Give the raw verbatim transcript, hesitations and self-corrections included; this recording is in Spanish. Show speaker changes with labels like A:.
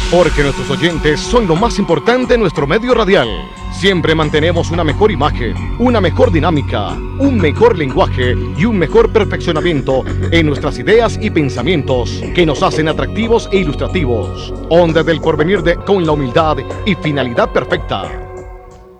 A: Porque nuestros oyentes son lo más importante en nuestro medio radial. Siempre mantenemos una mejor imagen, una mejor dinámica, un mejor lenguaje y un mejor perfeccionamiento en nuestras ideas y pensamientos que nos hacen atractivos e ilustrativos. Ondas del porvenir de con la humildad y finalidad perfecta.